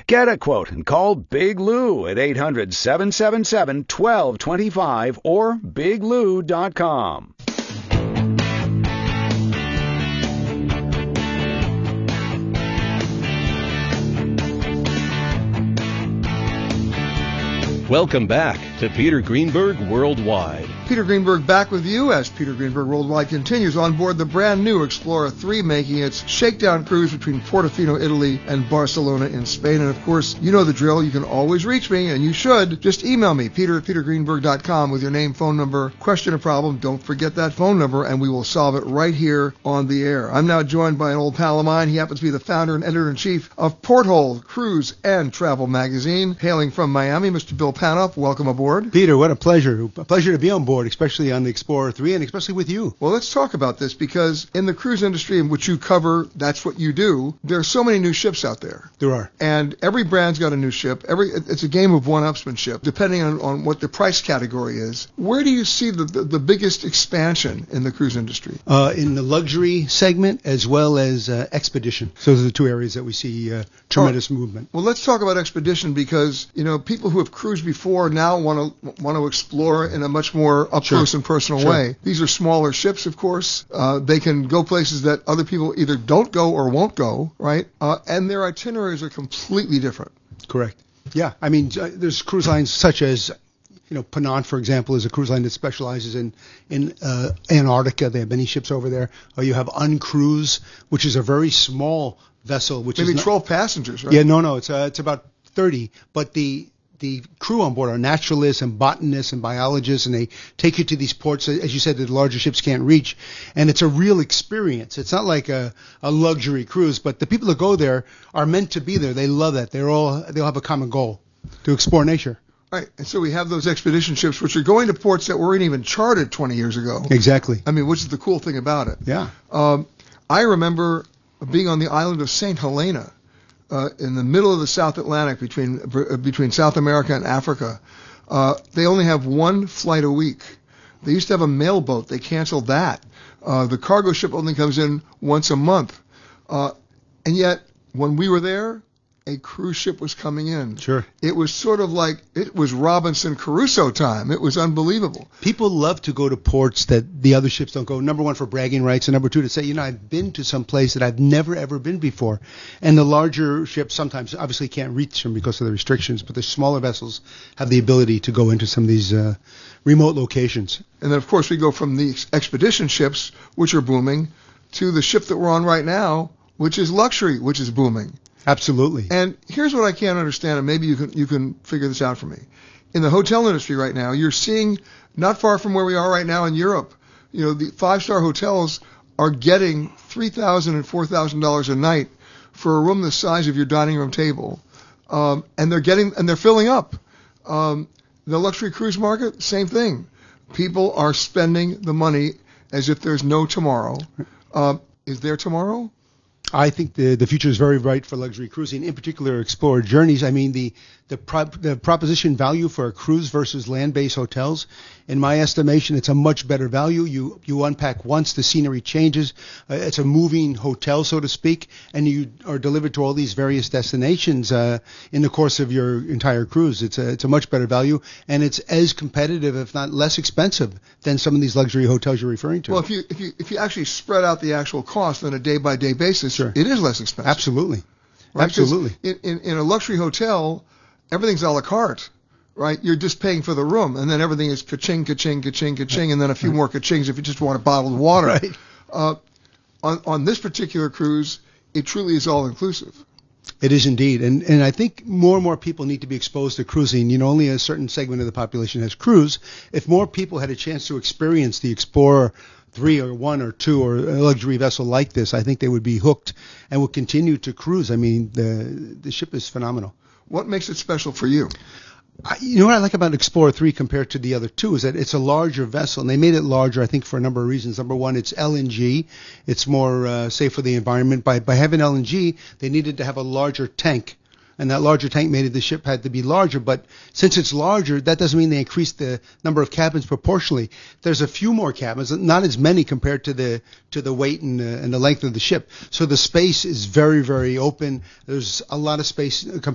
Get a quote and call Big Lou at 800-777-1225 or biglou.com. Welcome back to Peter Greenberg Worldwide. Peter Greenberg back with you as Peter Greenberg Worldwide continues on board the brand new Explorer 3, making its shakedown cruise between Portofino, Italy and Barcelona in Spain. And of course, you know the drill. You can always reach me, and you should. Just email me, peter@petergreenberg.com, with your name, phone number, question or problem. Don't forget that phone number, and we will solve it right here on the air. I'm now joined by an old pal of mine. He happens to be the founder and editor-in-chief of Porthole Cruise and Travel Magazine, hailing from Miami, Mr. Bill Panup. Welcome aboard. Peter, what a pleasure. A pleasure to be on board, especially on the Explorer 3 and especially with you. Well, let's talk about this, because in the cruise industry in which you cover, that's what you do, there are so many new ships out there. There are. And every brand's got a new ship. It's a game of one-upsmanship, depending on what the price category is. Where do you see the biggest expansion in the cruise industry? In the luxury segment as well as expedition. So those are the two areas that we see tremendous movement. Well, let's talk about expedition, because, people who have cruised before now want to explore in a much more up-close and personal way. These are smaller ships, of course. They can go places that other people either don't go or won't go, right? And their itineraries are completely different. Correct. Yeah. I mean, there's cruise lines such as, Penant, for example, is a cruise line that specializes in Antarctica. They have many ships over there. You have Uncruise, which is a very small vessel, which maybe is 12 passengers, right? Yeah, no, it's about 30, but the crew on board are naturalists and botanists and biologists, and they take you to these ports, as you said, that the larger ships can't reach. And it's a real experience. It's not like a luxury cruise, but the people that go there are meant to be there. They love that. They'll have a common goal, to explore nature. Right. And so we have those expedition ships, which are going to ports that weren't even charted 20 years ago. Exactly. I mean, which is the cool thing about it. Yeah. I remember being on the island of St. Helena, in the middle of the South Atlantic, between South America and Africa. They only have one flight a week. They used to have a mail boat. They canceled that. The cargo ship only comes in once a month. And yet, when we were there, a cruise ship was coming in. Sure. It was sort of like it was Robinson Crusoe time. It was unbelievable. People love to go to ports that the other ships don't go. Number one, for bragging rights, and number two, to say, I've been to some place that I've never, ever been before. And the larger ships sometimes obviously can't reach them because of the restrictions, but the smaller vessels have the ability to go into some of these remote locations. And then, of course, we go from the expedition ships, which are booming, to the ship that we're on right now, which is luxury, which is booming. Absolutely. And here's what I can't understand, and maybe you can figure this out for me. In the hotel industry right now, you're seeing, not far from where we are right now in Europe, the five-star hotels are getting $3,000 and $4,000 a night for a room the size of your dining room table, and they're filling up. The luxury cruise market, same thing. People are spending the money as if there's no tomorrow. Is there tomorrow? I think the future is very bright for luxury cruising, in particular Explorer Journeys. I mean, the proposition value for a cruise versus land-based hotels, in my estimation, it's a much better value. You unpack once, the scenery changes. It's a moving hotel, so to speak, and you are delivered to all these various destinations in the course of your entire cruise. It's a much better value, and it's as competitive, if not less expensive, than some of these luxury hotels you're referring to. Well, if you actually spread out the actual cost on a day-by-day basis, sure, it is less expensive. Absolutely. Right? Absolutely. In a luxury hotel, everything's a la carte, right? You're just paying for the room, and then everything is ka-ching, ka-ching, ka-ching, ka-ching, and then a few more ka-chings if you just want a bottled water. Right. On this particular cruise, it truly is all-inclusive. It is indeed. And I think more and more people need to be exposed to cruising. Only a certain segment of the population has cruise. If more people had a chance to experience the Explorer 3 or 1 or 2 or a luxury vessel like this, I think they would be hooked and would continue to cruise. I mean, the ship is phenomenal. What makes it special for you? You know what I like about Explorer 3 compared to the other two is that it's a larger vessel, and they made it larger, I think, for a number of reasons. Number one, it's LNG. It's more safe for the environment. By having LNG, they needed to have a larger tank, and that larger tank made it the ship had to be larger. But since it's larger, that doesn't mean they increased the number of cabins proportionally. There's a few more cabins, not as many compared to the weight and the length of the ship. So the space is very, very open. There's a lot of space